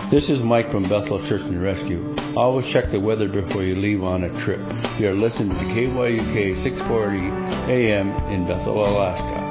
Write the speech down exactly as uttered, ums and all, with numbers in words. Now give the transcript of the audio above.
This is Mike from Bethel Search and Rescue. Always check the weather before you leave on a trip. You are listening to K Y U K six forty A M in Bethel, Alaska.